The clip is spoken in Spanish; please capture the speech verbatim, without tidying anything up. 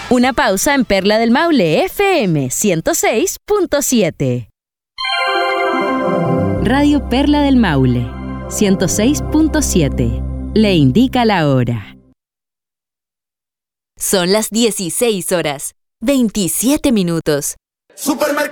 Una pausa en Perla del Maule F M ciento seis punto siete. Radio Perla del Maule ciento seis punto siete. Le indica la hora. Son las dieciséis horas, veintisiete minutos. Supermercado